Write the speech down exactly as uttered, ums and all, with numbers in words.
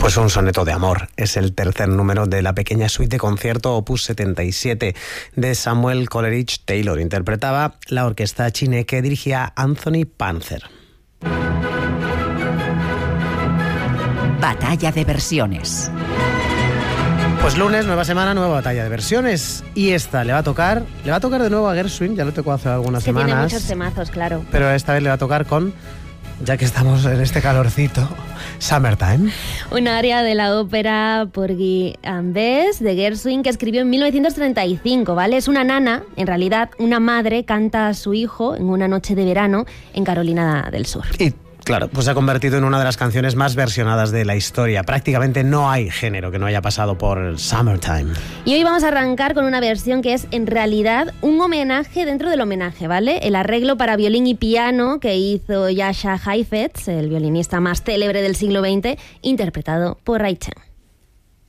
Pues un soneto de amor. Es el tercer número de la pequeña suite de concierto opus setenta y siete de Samuel Coleridge Taylor. Interpretaba la orquesta Chine que dirigía Anthony Panzer. Batalla de versiones. Pues lunes, nueva semana, nueva batalla de versiones. Y esta le va a tocar, le va a tocar de nuevo a Gershwin, ya lo tocó hace algunas que semanas. Tiene muchos temazos, claro. Pero esta vez le va a tocar con, ya que estamos en este calorcito, Summertime. Un aria de la ópera Porgy and Bess de Gershwin que escribió en mil novecientos treinta y cinco, ¿vale? Es una nana, en realidad una madre canta a su hijo en una noche de verano en Carolina del Sur. Y claro, pues se ha convertido en una de las canciones más versionadas de la historia. Prácticamente no hay género que no haya pasado por Summertime. Y hoy vamos a arrancar con una versión que es en realidad un homenaje dentro del homenaje, ¿vale? El arreglo para violín y piano que hizo Jascha Heifetz, el violinista más célebre del siglo veinte, interpretado por Ray Chen.